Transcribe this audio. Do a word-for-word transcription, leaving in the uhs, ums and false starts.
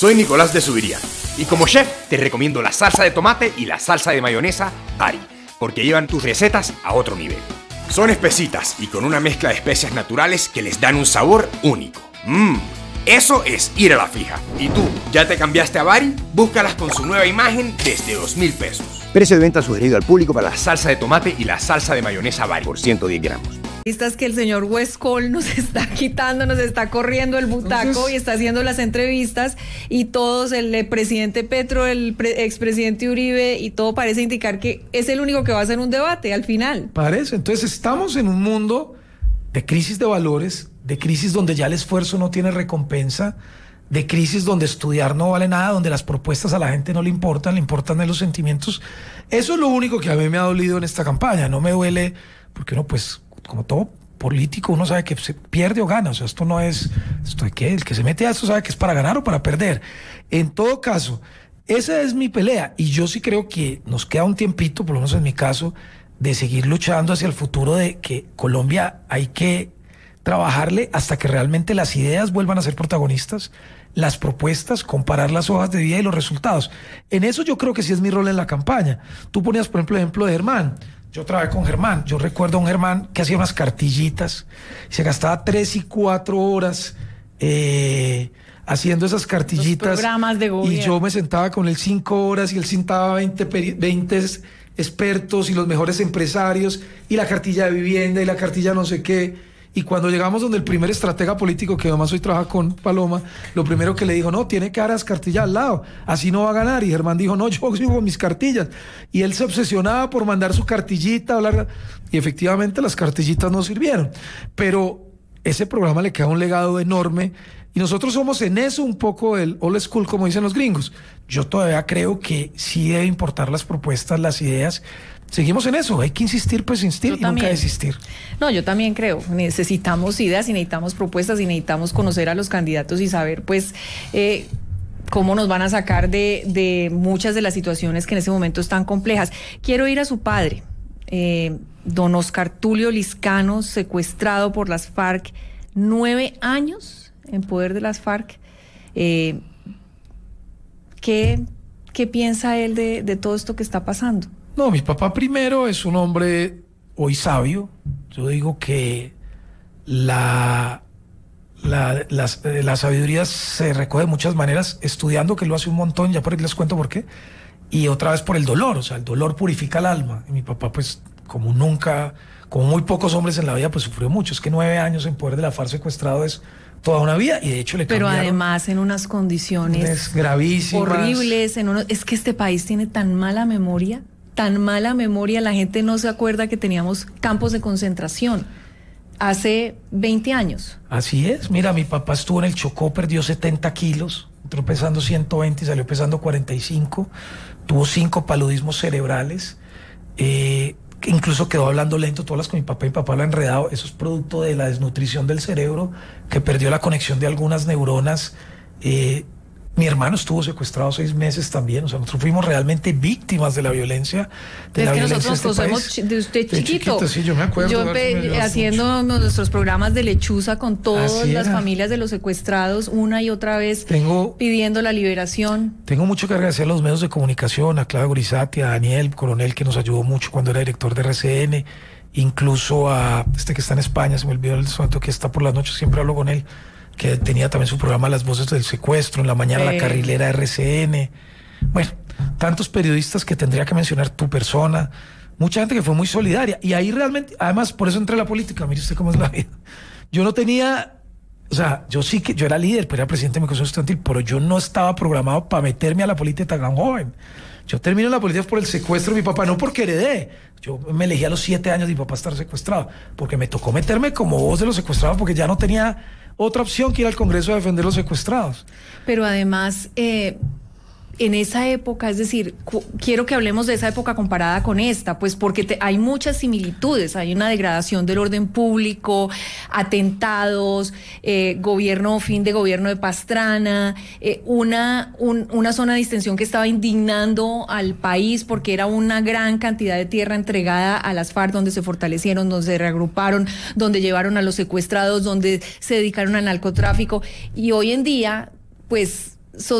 Soy Nicolás de Subiría y como chef te recomiendo la salsa de tomate y la salsa de mayonesa Bari, porque llevan tus recetas a otro nivel. Son espesitas y con una mezcla de especias naturales que les dan un sabor único. Mmm, eso es ir a la fija. ¿Y tú, ya te cambiaste a Bari? Búscalas con su nueva imagen desde dos mil pesos. Precio de venta sugerido al público para La salsa de tomate y la salsa de mayonesa Bari por ciento diez gramos. Estas que el señor West Cole nos está quitando, nos está corriendo el butaco. Entonces, y está haciendo las entrevistas y todos, el, el presidente Petro, el pre, expresidente Uribe y todo parece indicar que es el único que va a hacer un debate al final. Parece, entonces estamos en un mundo de crisis de valores, de crisis donde ya el esfuerzo no tiene recompensa, de crisis donde estudiar no vale nada, donde las propuestas a la gente no le importan, le importan de los sentimientos. Eso es lo único que a mí me ha dolido en esta campaña. No me duele porque uno, pues, como todo político, uno sabe que se pierde o gana. O sea, esto no es, esto de qué, el que se mete a esto sabe que es para ganar o para perder. En todo caso, esa es mi pelea y yo sí creo que nos queda un tiempito, por lo menos en mi caso, de seguir luchando hacia el futuro, de que Colombia hay que trabajarle hasta que realmente las ideas vuelvan a ser protagonistas, las propuestas, comparar las hojas de vida y los resultados. En eso yo creo que sí es mi rol en la campaña. Tú ponías, por ejemplo, el ejemplo de Germán. Yo trabajé con Germán. Yo recuerdo a un Germán que hacía unas cartillitas y se gastaba tres y cuatro horas eh, haciendo esas cartillitas. Los programas de gobierno. Y yo me sentaba con él cinco horas y él sentaba veinte, veinte expertos y los mejores empresarios y la cartilla de vivienda y la cartilla no sé qué. Y cuando llegamos donde el primer estratega político, que además hoy trabaja con Paloma, lo primero que le dijo, no, tiene que dar las cartillas al lado, así no va a ganar. Y Germán dijo, no, yo sigo mis cartillas. Y él se obsesionaba por mandar su cartillita, hablar, y efectivamente las cartillitas no sirvieron. Pero ese programa le queda un legado enorme, y nosotros somos en eso un poco el old school, como dicen los gringos. Yo todavía creo que sí debe importar las propuestas, las ideas. Seguimos en eso, hay que insistir, pues insistir y nunca desistir. No, yo también creo, necesitamos ideas y necesitamos propuestas y necesitamos conocer a los candidatos y saber, pues, eh, cómo nos van a sacar de, de muchas de las situaciones que en ese momento están complejas. Quiero ir a su padre, eh, don Oscar Tulio Liscano, secuestrado por las FARC, nueve años en poder de las FARC. Eh, ¿qué, ¿Qué piensa él de, de todo esto que está pasando? No, mi papá primero es un hombre hoy sabio. Yo digo que la, la, la, la sabiduría se recoge de muchas maneras, estudiando, que lo hace un montón, ya por ahí les cuento por qué, y otra vez por el dolor. O sea, el dolor purifica el alma. Y mi papá, pues, como nunca, como muy pocos hombres en la vida, pues sufrió mucho. Es que nueve años en poder de la FARC secuestrado es toda una vida, y de hecho le Pero cambiaron. además en unas condiciones gravísimas, horribles, en uno, es que este país tiene tan mala memoria, tan mala memoria, la gente no se acuerda que teníamos campos de concentración hace veinte años. Así es, mira, mi papá estuvo en el Chocó, perdió setenta kilos, entró pesando ciento veinte y salió pesando cuarenta y cinco, tuvo cinco paludismos cerebrales, eh, incluso quedó hablando lento. Tú hablas con mi papá y mi papá lo ha enredado. Eso es producto de la desnutrición del cerebro, que perdió la conexión de algunas neuronas. eh, Mi hermano estuvo secuestrado seis meses también. O sea, nosotros fuimos realmente víctimas de la violencia. De es la que violencia nosotros de, este nos conocemos de usted de chiquito. chiquito. Sí, yo me acuerdo. Yo empe- haciendo mucho. nuestros programas de lechuza con todas las familias de los secuestrados, una y otra vez tengo, pidiendo la liberación. Tengo mucho que agradecer a los medios de comunicación, a Claudia Gorizati, a Daniel Coronel, que nos ayudó mucho cuando era director de R C N, incluso a este que está en España, se me olvidó el momento, que está por las noches, siempre hablo con él, que tenía también su programa Las Voces del Secuestro, en la mañana eh. La Carrilera R C N. Bueno, tantos periodistas que tendría que mencionar, tu persona, mucha gente que fue muy solidaria. Y ahí realmente, además, por eso entré a la política. Mire usted cómo es la vida. Yo no tenía, o sea, yo sí que, yo era líder, pero era presidente de mi consejo estudiantil, pero yo no estaba programado para meterme a la política tan joven. Yo terminé en la política por el secuestro de mi papá, no porque heredé. Yo me elegí a los siete años de mi papá estar secuestrado, porque me tocó meterme como voz de los secuestrados, porque ya no tenía otra opción que ir al Congreso a defender a los secuestrados. Pero además, eh, en esa época, es decir, cu- quiero que hablemos de esa época comparada con esta, pues porque te, hay muchas similitudes, hay una degradación del orden público, atentados, eh, gobierno, fin de gobierno de Pastrana, eh, una, un, una zona de distensión que estaba indignando al país porque era una gran cantidad de tierra entregada a las FARC, donde se fortalecieron, donde se reagruparon, donde llevaron a los secuestrados, donde se dedicaron al narcotráfico, y hoy en día, pues